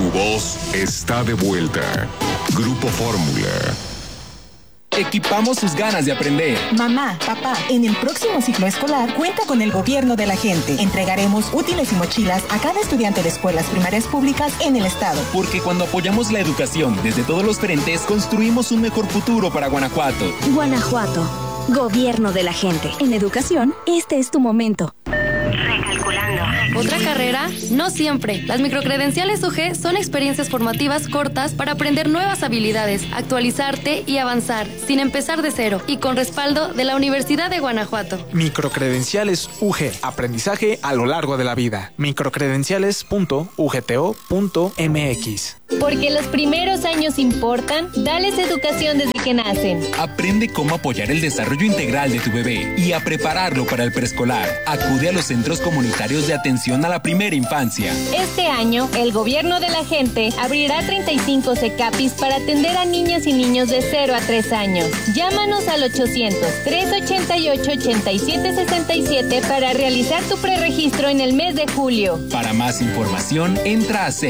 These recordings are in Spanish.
voz está de vuelta. Grupo Fórmula. Equipamos sus ganas de aprender. Mamá, papá, en el próximo ciclo escolar cuenta con el gobierno de la gente. Entregaremos útiles y mochilas a cada estudiante de escuelas primarias públicas en el estado. Porque cuando apoyamos la educación desde todos los frentes, construimos un mejor futuro para Guanajuato. Guanajuato, gobierno de la gente. En educación, este es tu momento. Recalculando. ¿Otra carrera? No siempre. Las microcredenciales UG son experiencias formativas cortas para aprender nuevas habilidades, actualizarte y avanzar, sin empezar de cero y con respaldo de la Universidad de Guanajuato. Microcredenciales UG. Aprendizaje a lo largo de la vida. microcredenciales.ugto.mx. Porque los primeros años importan, dales educación desde que nacen. Aprende cómo apoyar el desarrollo integral de tu bebé y a prepararlo para el preescolar. Acude a los centros comunitarios de atención a la primera infancia. Este año, el gobierno de la gente abrirá 35 CECAPIS para atender a niñas y niños de 0 a 3 años. Llámanos al 800-388-8767 para realizar tu preregistro en el mes de julio. Para más información, entra a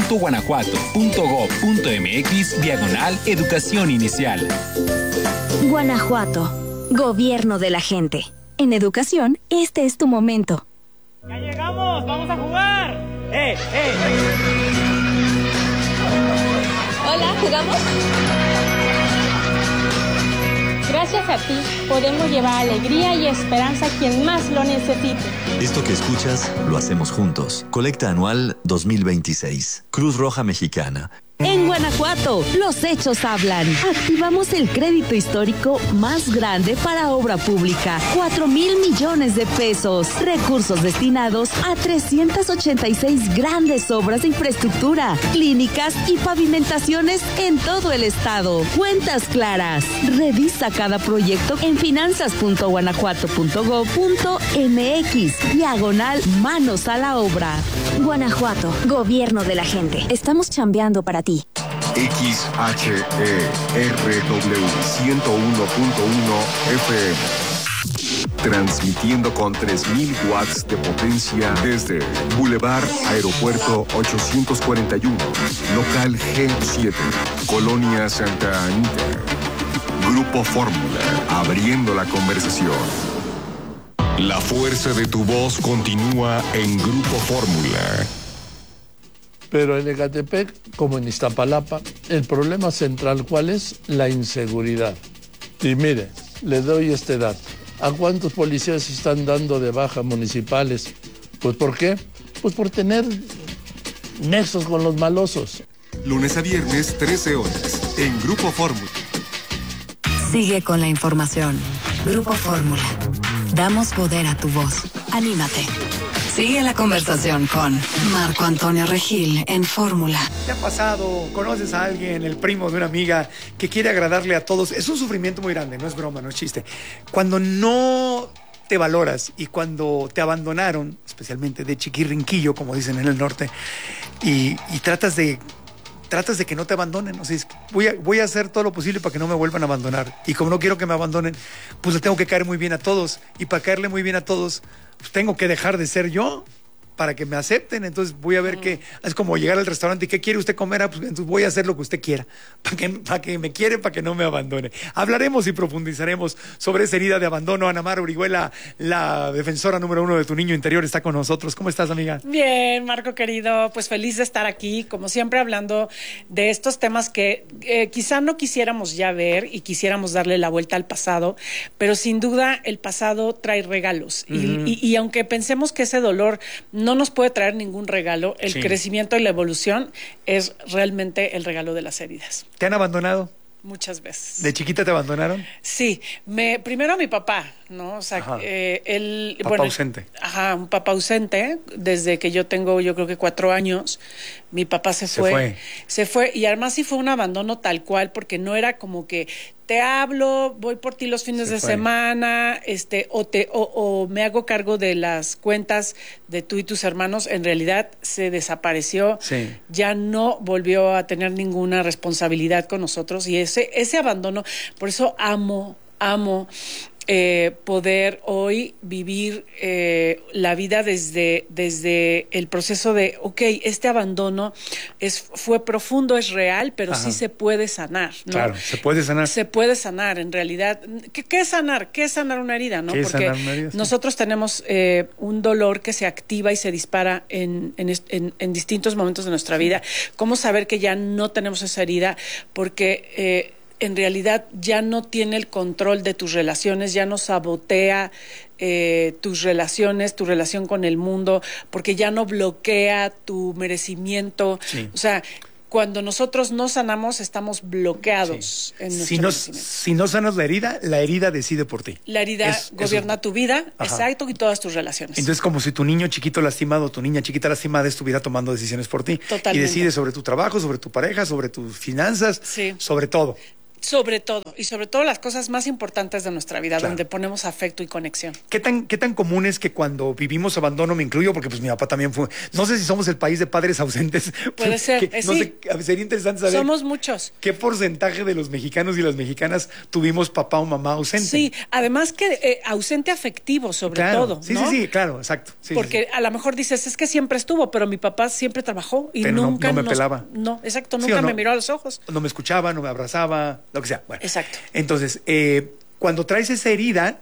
cec.guanajuato.gov.mx/educación inicial. Guanajuato, gobierno de la gente. En educación, este es tu momento. ¡Ya llegamos! ¡Vamos a jugar! Hola, ¿jugamos? Gracias a ti, podemos llevar alegría y esperanza a quien más lo necesite. Esto que escuchas, lo hacemos juntos. Colecta anual 2026. Cruz Roja Mexicana. En Guanajuato, los hechos hablan. Activamos el crédito histórico más grande para obra pública. 4,000 millones de pesos. Recursos destinados a 386 grandes obras de infraestructura, clínicas y pavimentaciones en todo el estado. Cuentas claras. Revisa cada proyecto en finanzas.guanajuato.gov.mx/manos a la obra. Guanajuato, gobierno de la gente. Estamos chambeando para ti. XHERW 101.1 FM. Transmitiendo con 3,000 watts de potencia desde Boulevard Aeropuerto 841, local G7, Colonia Santa Anita. Grupo Fórmula, abriendo la conversación. La fuerza de tu voz continúa en Grupo Fórmula. Pero en Ecatepec, como en Iztapalapa, el problema central, ¿cuál es? La inseguridad. Y mire, le doy este dato. ¿A cuántos policías están dando de baja municipales? Pues ¿por qué? Pues por tener nexos con los malosos. Lunes a viernes, 13 horas, en Grupo Fórmula. Sigue con la información. Grupo Fórmula. Damos poder a tu voz. Anímate. Sigue la conversación con Marco Antonio Regil en Fórmula. ¿Te ha pasado? ¿Conoces a alguien, el primo de una amiga, que quiere agradarle a todos? Es un sufrimiento muy grande, no es broma, no es chiste. Cuando no te valoras y cuando te abandonaron, especialmente de chiquirrinquillo, como dicen en el norte, y tratas de que no te abandonen. O sea, voy a hacer todo lo posible para que no me vuelvan a abandonar. Y como no quiero que me abandonen, pues le tengo que caer muy bien a todos. Y para caerle muy bien a todos, pues tengo que dejar de ser yo para que me acepten. Entonces voy a ver que es como llegar al restaurante y ¿qué quiere usted comer? Pues entonces voy a hacer lo que usted quiera para que me quiere, para que no me abandone. Hablaremos y profundizaremos sobre esa herida de abandono. Ana Mar Orihuela, la defensora número 1 de tu niño interior, está con nosotros. ¿Cómo estás, amiga? Bien, Marco querido, pues feliz de estar aquí, como siempre hablando de estos temas que quizá no quisiéramos ya ver y quisiéramos darle la vuelta al pasado, pero sin duda el pasado trae regalos. Y aunque pensemos que ese dolor no nos puede traer ningún regalo, el crecimiento y la evolución es realmente el regalo de las heridas. ¿Te han abandonado? Muchas veces. ¿De chiquita te abandonaron? Sí, primero mi papá, ¿no? O sea, él... Papá ausente. Ajá, un papá ausente, desde que yo tengo, yo creo que 4 años, mi papá se fue, y además sí fue un abandono tal cual, porque no era como que te hablo, voy por ti los fines de semana, o me hago cargo de las cuentas de tú y tus hermanos. En realidad se desapareció, ya no volvió a tener ninguna responsabilidad con nosotros, y ese abandono, por eso amo poder hoy vivir la vida desde el proceso de, este abandono fue profundo, es real, pero sí se puede sanar, ¿no? Claro, se puede sanar. Se puede sanar, en realidad. ¿Qué es sanar? ¿Qué es sanar una herida, no? Porque nosotros tenemos un dolor que se activa y se dispara en distintos momentos de nuestra vida. ¿Cómo saber que ya no tenemos esa herida? Porque en realidad ya no tiene el control de tus relaciones, ya no sabotea tus relaciones, tu relación con el mundo, porque ya no bloquea tu merecimiento. Sí. O sea, cuando nosotros no sanamos, estamos bloqueados en nuestro merecimiento. Si no sanas la herida decide por ti. La herida gobierna tu vida, exacto, y todas tus relaciones. Entonces, como si tu niño chiquito lastimado, tu niña chiquita lastimada estuviera tomando decisiones por ti. Totalmente. Y decide sobre tu trabajo, sobre tu pareja, sobre tus finanzas, sobre todo. Sobre todo, y sobre todo las cosas más importantes de nuestra vida, donde ponemos afecto y conexión. ¿Qué tan común es que cuando vivimos abandono, me incluyo, porque pues mi papá también fue, no sé si somos el país de padres ausentes? Puede ser, no sé, sería interesante saber. Somos muchos. ¿Qué porcentaje de los mexicanos y las mexicanas tuvimos papá o mamá ausente? Sí, además que ausente afectivo, sobre todo, ¿no? Sí, claro, exacto. Sí, porque a lo mejor dices, es que siempre estuvo, pero mi papá siempre trabajó y pero nunca no me pelaba. No, exacto, nunca me miró a los ojos. No me escuchaba, no me abrazaba, lo que sea. Bueno, exacto. Entonces, cuando traes esa herida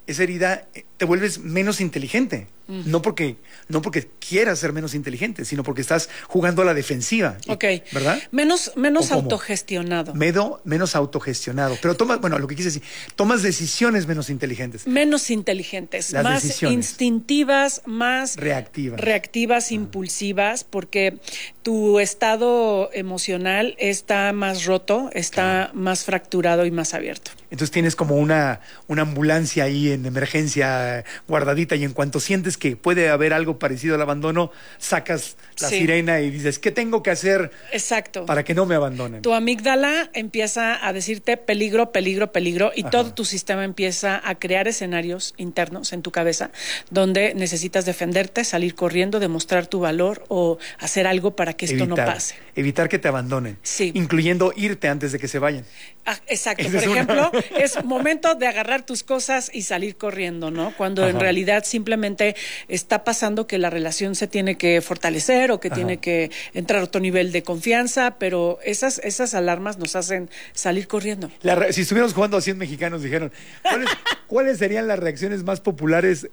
te vuelves menos inteligente. No porque quieras ser menos inteligente, sino porque estás jugando a la defensiva. ¿Verdad? Menos autogestionado. Menos autogestionado. Pero lo que quise decir, tomas decisiones menos inteligentes. Menos inteligentes, más instintivas, más reactivas, impulsivas, porque tu estado emocional está más roto, está más fracturado y más abierto. Entonces tienes como una ambulancia ahí en emergencia guardadita, y en cuanto sientes que puede haber algo parecido al abandono, sacas la sirena y dices, ¿qué tengo que hacer para que no me abandonen? Tu amígdala empieza a decirte peligro, peligro, peligro, y todo tu sistema empieza a crear escenarios internos en tu cabeza donde necesitas defenderte, salir corriendo, demostrar tu valor o hacer algo para que esto no pase. Evitar que te abandonen, incluyendo irte antes de que se vayan. Exacto, por ejemplo, es momento de agarrar tus cosas y salir corriendo, ¿no? Cuando en realidad simplemente está pasando que la relación se tiene que fortalecer o que tiene que entrar a otro nivel de confianza, pero esas alarmas nos hacen salir corriendo. Si estuviéramos jugando a 100 mexicanos, dijeron, ¿cuáles serían las reacciones más populares,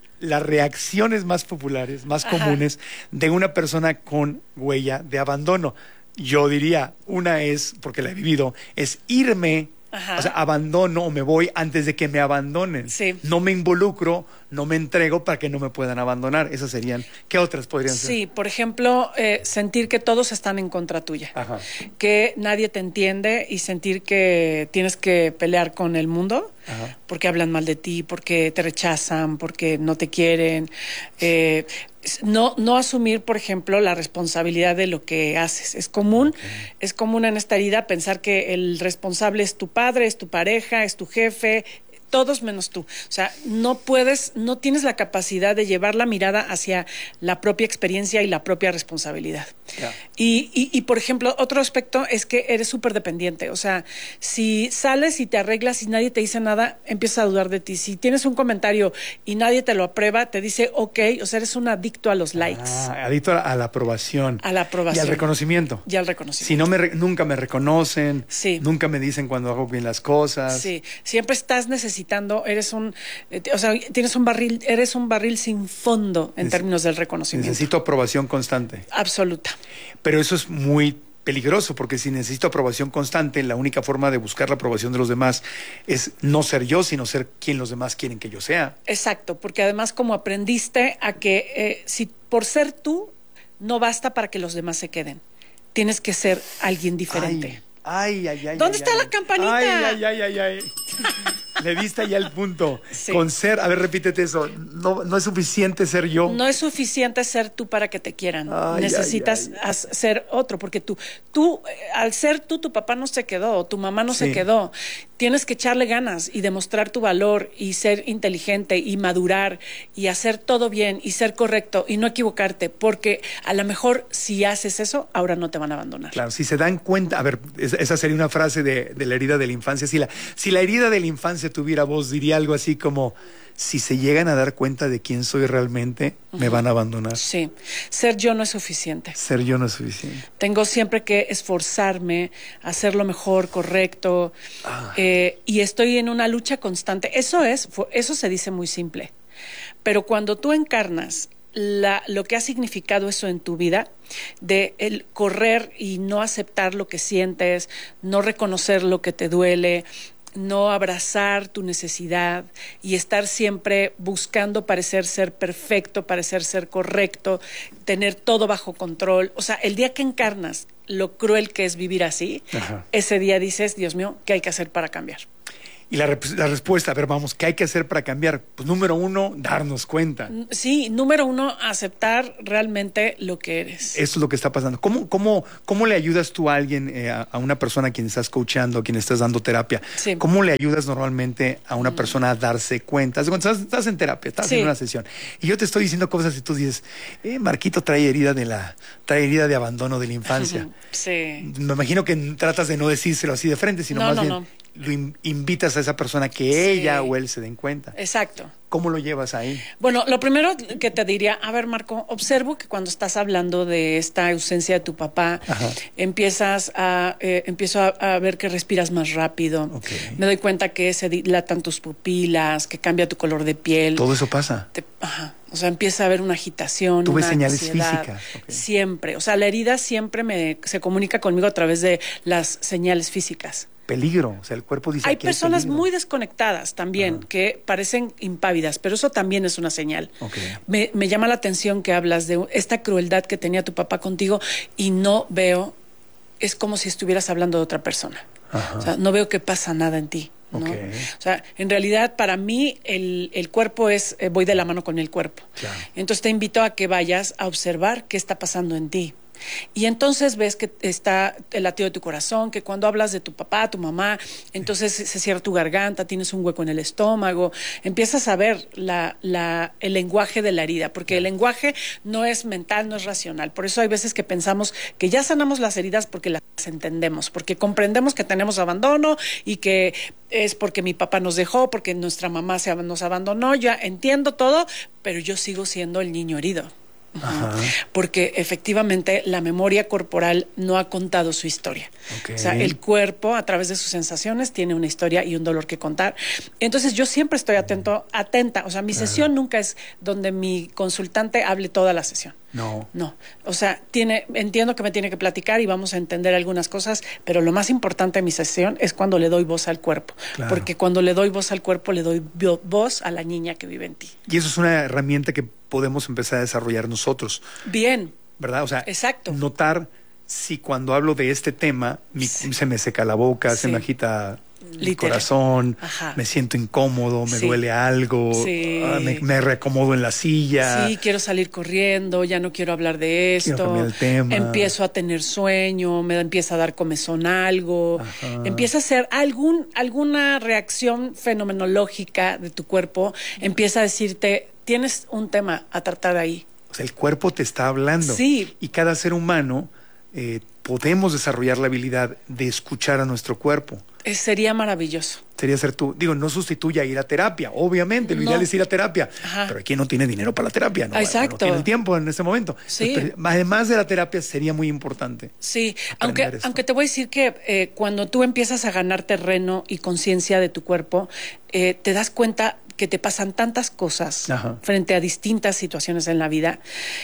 más comunes de una persona con huella de abandono? Yo diría, una es, porque la he vivido, es irme, o sea, abandono o me voy antes de que me abandonen. No me involucro, no me entrego para que no me puedan abandonar. Esas serían, ¿qué otras podrían ser? Sí, por ejemplo, sentir que todos están en contra tuya, que nadie te entiende y sentir que tienes que pelear con el mundo porque hablan mal de ti, porque te rechazan, porque no te quieren. No asumir, por ejemplo, la responsabilidad de lo que haces. Es común en esta herida pensar que el responsable es tu padre, es tu pareja, es tu jefe, todos menos tú. O sea, no tienes la capacidad de llevar la mirada hacia la propia experiencia y la propia responsabilidad. Y por ejemplo, otro aspecto es que eres súper dependiente. O sea, si sales y te arreglas y nadie te dice nada, empiezas a dudar de ti. Si tienes un comentario y nadie te lo aprueba, te dice ok, o sea, eres un adicto a los likes. Adicto a la aprobación. A la aprobación. Y al reconocimiento. Si no nunca me reconocen, nunca me dicen cuando hago bien las cosas. Sí, siempre estás necesitando, eres un barril sin fondo en términos del reconocimiento. Necesito aprobación constante. Absoluta. Pero eso es muy peligroso, porque si necesito aprobación constante, la única forma de buscar la aprobación de los demás es no ser yo, sino ser quien los demás quieren que yo sea. Exacto, porque además como aprendiste a que si por ser tú no basta para que los demás se queden, tienes que ser alguien diferente. ¿Dónde está la campanita? Le diste ya el punto. Con ser, a ver, repítete eso. No es suficiente ser yo. No es suficiente ser tú para que te quieran. Necesitas ser otro, porque tú, al ser tú, tu papá no se quedó, tu mamá no se quedó. tienes que echarle ganas y demostrar tu valor y ser inteligente y madurar y hacer todo bien y ser correcto y no equivocarte, porque a lo mejor si haces eso, ahora no te van a abandonar. Claro, si se dan cuenta, a ver, esa sería una frase de la herida de la infancia. Si la herida de la infancia tuviera voz, diría algo así como: si se llegan a dar cuenta de quién soy realmente, me van a abandonar. Sí, ser yo no es suficiente. Ser yo no es suficiente. Tengo siempre que esforzarme, hacer lo mejor, correcto, y estoy en una lucha constante. Eso se dice muy simple, pero cuando tú encarnas lo que ha significado eso en tu vida, de el correr y no aceptar lo que sientes, no reconocer lo que te duele, no abrazar tu necesidad y estar siempre buscando parecer ser perfecto, parecer ser correcto, tener todo bajo control. O sea, el día que encarnas lo cruel que es vivir así, ese día dices: Dios mío, ¿qué hay que hacer para cambiar? Y la respuesta, a ver, vamos, ¿qué hay que hacer para cambiar? Pues número 1, darnos cuenta. Sí, número 1, aceptar realmente lo que eres. Eso es lo que está pasando. ¿Cómo le ayudas tú a alguien, a una persona a quien estás coachando, a quien estás dando terapia? Sí. ¿Cómo le ayudas normalmente a una persona a darse cuenta? Estás en terapia, estás en una sesión, y yo te estoy diciendo cosas y tú dices: Marquito trae herida de abandono de la infancia. Sí. Me imagino que tratas de no decírselo así de frente, sino más bien lo invitas a esa persona que ella o él se den cuenta. Exacto. ¿Cómo lo llevas ahí? Bueno, lo primero que te diría: a ver, Marco, observo que cuando estás hablando de esta ausencia de tu papá, empiezo a ver que respiras más rápido. Me doy cuenta que se dilatan tus pupilas, que cambia tu color de piel. Todo eso pasa. O sea, empieza a haber una agitación, ¿Tú ves una señales ansiedad. Físicas? Siempre. O sea, la herida siempre se comunica conmigo a través de las señales físicas. Peligro, o sea, el cuerpo dice: hay personas muy desconectadas también que parecen impávidas, pero eso también es una señal. Me llama la atención que hablas de esta crueldad que tenía tu papá contigo y no veo, es como si estuvieras hablando de otra persona. O sea, no veo que pasa nada en ti, ¿no? O sea, en realidad para mí el cuerpo es, voy de la mano con el cuerpo. Entonces te invito a que vayas a observar qué está pasando en ti. Y entonces ves que está el latido de tu corazón, que cuando hablas de tu papá, tu mamá, entonces se cierra tu garganta, tienes un hueco en el estómago, empiezas a ver el lenguaje de la herida, porque el lenguaje no es mental, no es racional. Por eso hay veces que pensamos que ya sanamos las heridas porque las entendemos, porque comprendemos que tenemos abandono y que es porque mi papá nos dejó, porque nuestra mamá nos abandonó. Ya entiendo todo, pero yo sigo siendo el niño herido. Porque efectivamente la memoria corporal no ha contado su historia. O sea, el cuerpo a través de sus sensaciones tiene una historia y un dolor que contar. Entonces yo siempre estoy atenta. O sea, mi sesión nunca es donde mi consultante hable toda la sesión. No. O sea, entiendo que me tiene que platicar y vamos a entender algunas cosas, pero lo más importante de mi sesión es cuando le doy voz al cuerpo. Porque cuando le doy voz al cuerpo, le doy voz a la niña que vive en ti. Y eso es una herramienta que podemos empezar a desarrollar nosotros. Bien. ¿Verdad? O sea, exacto. Notar si cuando hablo de este tema se me seca la boca, se me agita el corazón, me siento incómodo, me duele algo, me reacomodo en la silla. Sí, quiero salir corriendo, ya no quiero hablar de esto. Quiero cambiar el tema. Empiezo a tener sueño, me empieza a dar comezón algo. Empieza a hacer alguna reacción fenomenológica de tu cuerpo. Empieza a decirte: tienes un tema a tratar ahí. O sea, el cuerpo te está hablando. Sí. Y cada ser humano podemos desarrollar la habilidad de escuchar a nuestro cuerpo. Sería maravilloso. Sería ser tú. Digo, no sustituye a ir a terapia, obviamente. Lo ideal es ir a terapia. Pero aquí no tiene dinero para la terapia, ¿no? Exacto. No tiene el tiempo en ese momento. Sí. Pero, además de la terapia, sería muy importante. Sí, aunque te voy a decir que cuando tú empiezas a ganar terreno y conciencia de tu cuerpo, te das cuenta que te pasan tantas cosas frente a distintas situaciones en la vida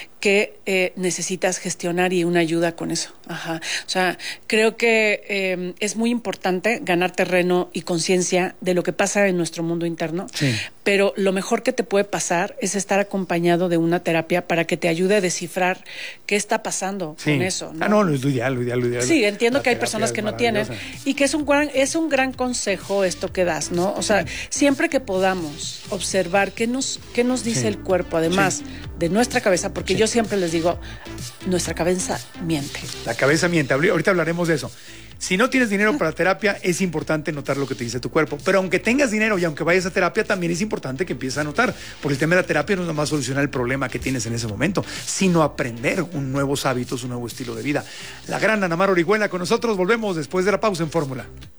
que necesitas gestionar y una ayuda con eso. O sea, creo que es muy importante ganar terreno y conciencia de lo que pasa en nuestro mundo interno, pero lo mejor que te puede pasar es estar acompañado de una terapia para que te ayude a descifrar qué está pasando con eso, ¿no? Lo ideal. Sí, entiendo que hay personas que no tienen y que es un gran consejo esto que das, ¿no? O sea, siempre que podamos observar qué nos dice el cuerpo, además de nuestra cabeza, porque yo siempre les digo, nuestra cabeza miente. La cabeza miente. Ahorita hablaremos de eso. Si no tienes dinero para terapia, es importante notar lo que te dice tu cuerpo. Pero aunque tengas dinero y aunque vayas a terapia, también es importante que empieces a notar. Porque el tema de la terapia no es nomás solucionar el problema que tienes en ese momento, sino aprender nuevos hábitos, un nuevo estilo de vida. La gran Ana Mar Orihuela con nosotros. Volvemos después de la pausa en Fórmula.